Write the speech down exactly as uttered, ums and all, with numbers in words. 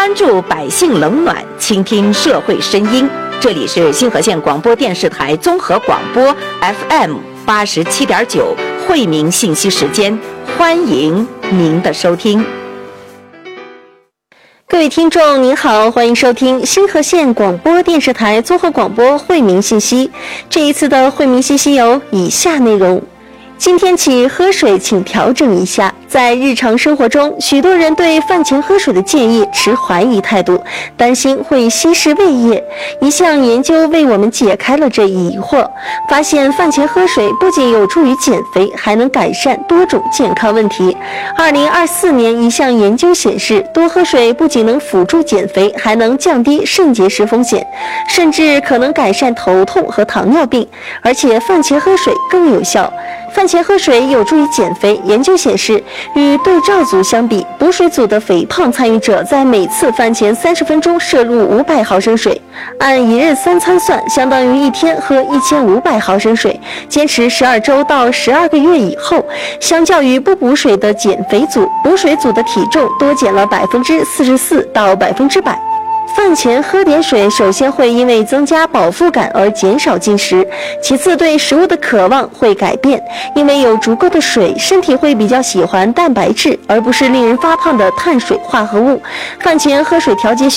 关注百姓冷暖，倾听社会声音。这里是新河县广播电视台综合广播 F M 八十七点九惠民信息时间，欢迎您的收听。 各位听众您好，欢迎收听新河县广播电视台综合广播惠民信息。这一次的惠民信息有以下内容。今天起喝水请调整一下。在日常生活中，许多人对饭前喝水的建议持怀疑态度，担心会稀释胃液。一项研究为我们解开了这一疑惑，发现饭前喝水不仅有助于减肥，还能改善多种健康问题。二零二四年一项研究显示，多喝水不仅能辅助减肥，还能降低肾结石风险，甚至可能改善头痛和糖尿病，而且饭前喝水更有效。饭前喝水有助于减肥。研究显示，与对照组相比，补水组的肥胖参与者在每次饭前三十分钟摄入五百毫升水，按一日三餐算，相当于一天喝一千五百毫升水。坚持十二周到十二个月以后，相较于不补水的减肥组，补水组的体重多减了百分之四十四到百分之百。饭前喝点水，首先会因为增加饱腹感而减少进食，其次对食物的渴望会改变，因为有足够的水，身体会比较喜欢蛋白质，而不是令人发胖的碳水化合物。饭前喝水调节